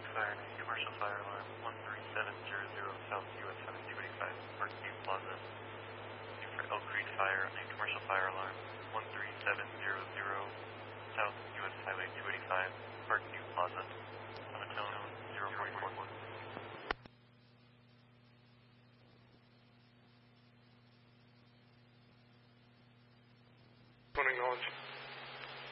Fire, commercial fire alarm 13700 South US Highway 285, Parkview Plaza. Looking for Elk Creek Fire on a commercial fire alarm 13700 South US Highway 285, Parkview Plaza. On a tone 0.4. Acknowledge.